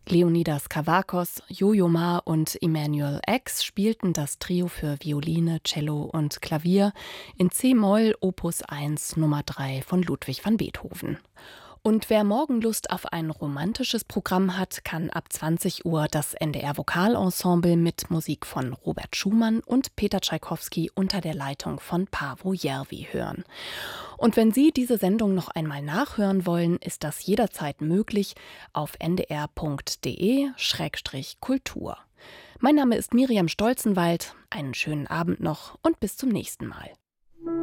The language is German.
Leonidas Kavakos, Yo-Yo Ma und Emanuel X spielten das Trio für Violine, Cello und Klavier in C-Moll Opus 1 Nummer 3 von Ludwig van Beethoven. Und wer morgen Lust auf ein romantisches Programm hat, kann ab 20 Uhr das NDR Vokalensemble mit Musik von Robert Schumann und Peter Tschaikowski unter der Leitung von Paavo Järvi hören. Und wenn Sie diese Sendung noch einmal nachhören wollen, ist das jederzeit möglich auf ndr.de/kultur. Mein Name ist Miriam Stolzenwald. Einen schönen Abend noch und bis zum nächsten Mal.